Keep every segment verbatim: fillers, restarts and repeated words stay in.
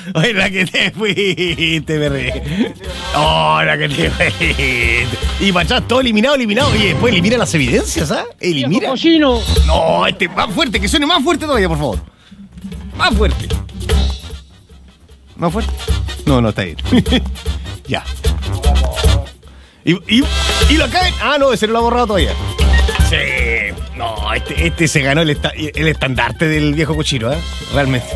Oye, la que te fuiste, perre. Oh, la que te fuiste. Y Pachá, todo eliminado, eliminado. Oye, después elimina las evidencias, ¿ah? Elimina. ¡Cochino! No, este, más fuerte, que suene más fuerte todavía, por favor. Más fuerte. ¿Más fuerte? No, no, está bien. Ya. Y, y, y lo caen. Ah, no, ese no lo ha borrado todavía. Sí. No, este, este se ganó el, esta, el estandarte del viejo cochino, ¿eh? Realmente.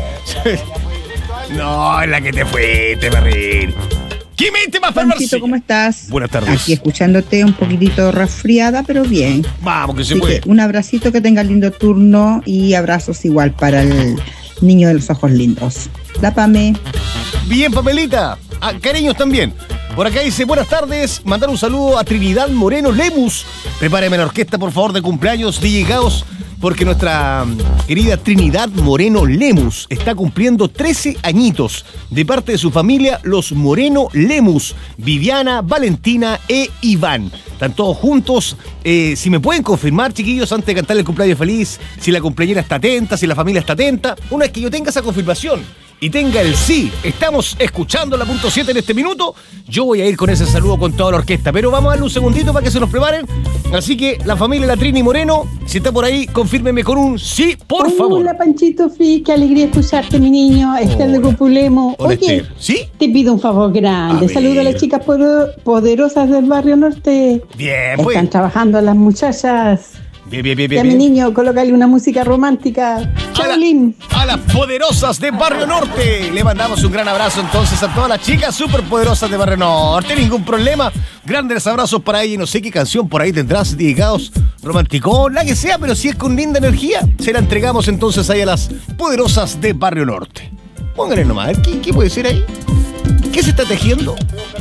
No, es la que te fuiste, perrín. ¿Qué mente más para Panchito, ¿cómo estás? Buenas tardes. Aquí escuchándote un poquitito resfriada, pero bien. Vamos, que se Así puede. que un abracito, que tenga lindo turno y abrazos igual para el niño de los ojos lindos. La Pame. Bien, Papelita. Ah, cariños también. Por acá dice, buenas tardes, mandar un saludo a Trinidad Moreno Lemus. Prepáreme la orquesta, por favor, de cumpleaños, D J Caos, porque nuestra querida Trinidad Moreno Lemus está cumpliendo trece añitos de parte de su familia, los Moreno Lemus, Viviana, Valentina e Iván. Están todos juntos. Eh, si me pueden confirmar, chiquillos, antes de cantarle el cumpleaños feliz, si la cumpleañera está atenta, si la familia está atenta, una vez que yo tenga esa confirmación y tenga el sí, estamos escuchando la punto siete en este minuto, yo voy a ir con ese saludo con toda la orquesta, pero vamos a darle un segundito para que se nos preparen. Así que la familia La Trini Moreno, si está por ahí, confírmeme con un sí, por Hola, favor. Hola, Panchito Fi, qué alegría escucharte, mi niño, Esther de Copulemo. Hola, Oye, Esther. ¿Sí? te pido un favor grande. A ver. Saludo a las chicas poder- poderosas del barrio norte. Bien, Están pues. trabajando las muchachas. Bien, bien, bien, Y a bien. mi bien. niño, colócale una música romántica. A, Chaolín. la- a las poderosas de Barrio Norte. Le mandamos un gran abrazo entonces a todas las chicas súper poderosas de Barrio Norte. Ningún problema. Grandes abrazos para ella. Y no sé qué canción por ahí tendrás dedicados. Romanticón, la que sea, pero si es con linda energía, se la entregamos entonces ahí a las poderosas de Barrio Norte. Pónganle nomás, a ver, ¿qué, qué puede ser ahí? ¿Qué se está tejiendo?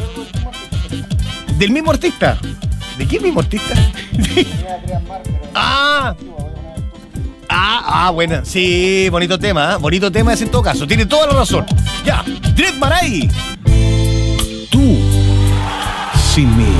¿Del mismo artista? ¿De qué mismo artista? ah, ah, ah, buena. Sí, bonito tema, ¿eh? Bonito tema ese en todo caso. Tiene toda la razón. Ya, Dread Marai. Tú, sin mí.